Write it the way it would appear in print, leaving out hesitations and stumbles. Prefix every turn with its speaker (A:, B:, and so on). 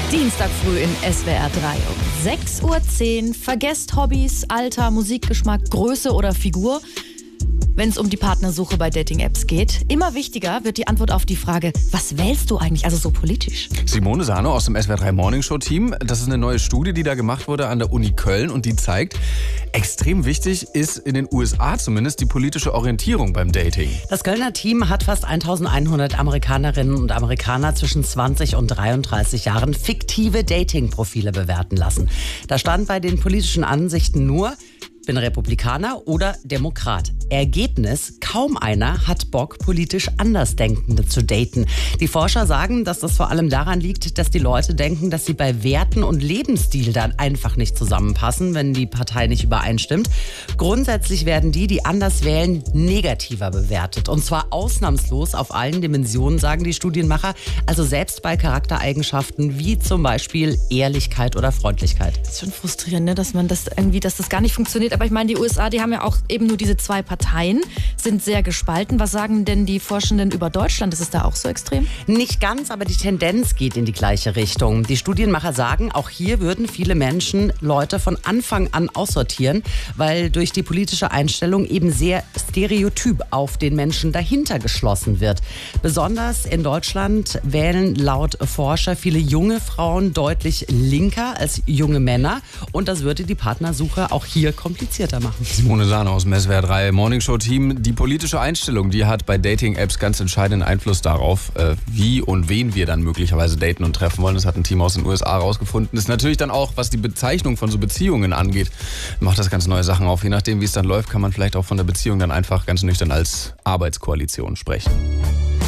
A: Dienstag früh in SWR 3 um 6.10 Uhr. Vergesst Hobbys, Alter, Musikgeschmack, Größe oder Figur, wenn es um die Partnersuche bei Dating-Apps geht. Immer wichtiger wird die Antwort auf die Frage, was wählst du eigentlich, also so politisch?
B: Simone Sano aus dem SWR 3 Morning Show Team. Das ist eine neue Studie, die da gemacht wurde an der Uni Köln und die zeigt, extrem wichtig ist in den USA zumindest die politische Orientierung beim Dating.
C: Das Kölner Team hat fast 1100 Amerikanerinnen und Amerikaner zwischen 20 und 33 Jahren fiktive Dating-Profile bewerten lassen. Da stand bei den politischen Ansichten nur: bin Republikaner oder Demokrat. Ergebnis: kaum einer hat Bock, politisch Andersdenkende zu daten. Die Forscher sagen, dass das vor allem daran liegt, dass die Leute denken, dass sie bei Werten und Lebensstil dann einfach nicht zusammenpassen, wenn die Partei nicht übereinstimmt. Grundsätzlich werden die anders wählen, negativer bewertet. Und zwar ausnahmslos auf allen Dimensionen, sagen die Studienmacher. Also selbst bei Charaktereigenschaften wie zum Beispiel Ehrlichkeit oder Freundlichkeit.
A: Das ist schon frustrierend, ne? dass das gar nicht funktioniert. Aber ich meine, die USA, die haben ja auch eben nur diese zwei Parteien, sind sehr gespalten. Was sagen denn die Forschenden über Deutschland? Ist es da auch so extrem?
C: Nicht ganz, aber die Tendenz geht in die gleiche Richtung. Die Studienmacher sagen, auch hier würden viele Menschen Leute von Anfang an aussortieren, weil durch die politische Einstellung eben sehr stereotyp auf den Menschen dahinter geschlossen wird. Besonders in Deutschland wählen laut Forscher viele junge Frauen deutlich linker als junge Männer. Und das würde die Partnersuche auch hier komplizierter machen.
B: Simone Sano aus dem SWR 3 Morning Show Team. Die politische Einstellung, die hat bei Dating-Apps ganz entscheidenden Einfluss darauf, wie und wen wir dann möglicherweise daten und treffen wollen. Das hat ein Team aus den USA herausgefunden. Ist natürlich dann auch, was die Bezeichnung von so Beziehungen angeht, macht das ganz neue Sachen auf. Je nachdem, wie es dann läuft, kann man vielleicht auch von der Beziehung dann einfach ganz nüchtern als Arbeitskoalition sprechen.